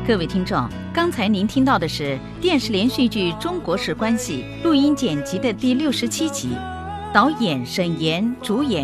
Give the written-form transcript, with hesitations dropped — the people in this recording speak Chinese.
各位听众，刚才您听到的是电视连续剧《中国式关系》录音剪辑的第67集，导演沈岩，主演